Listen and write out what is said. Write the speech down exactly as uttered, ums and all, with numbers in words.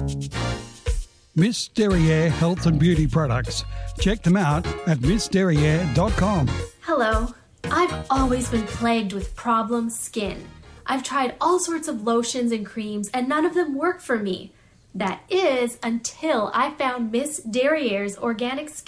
Miss Derriere Health and Beauty Products. Check them out at miss derriere dot com. Hello. I've always been plagued with problem skin. I've tried all sorts of lotions and creams and none of them work for me. That is until I found Miss Derriere's Organic Skin